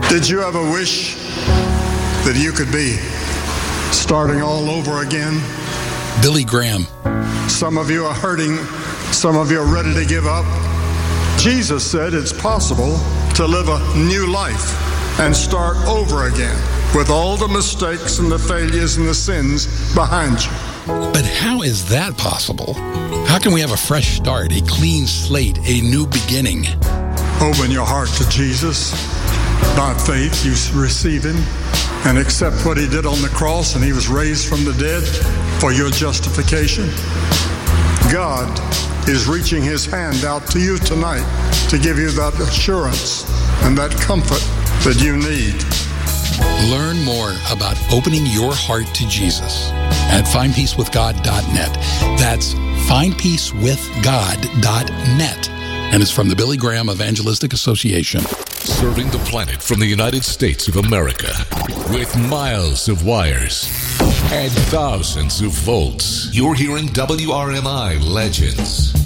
Did you ever wish that you could be starting all over again? Billy Graham. Some of you are hurting. Some of you are ready to give up. Jesus said it's possible to live a new life and start over again with all the mistakes and the failures and the sins behind you. But how is that possible? How can we have a fresh start, a clean slate, a new beginning? Open your heart to Jesus. By faith, you receive him and accept what he did on the cross, and he was raised from the dead for your justification. God is reaching his hand out to you tonight to give you that assurance and that comfort that you need. Learn more about opening your heart to Jesus at findpeacewithgod.net. That's findpeacewithgod.net. And it's from the Billy Graham Evangelistic Association. Serving the planet from the United States of America with miles of wires and thousands of volts. You're hearing WRMI Legends.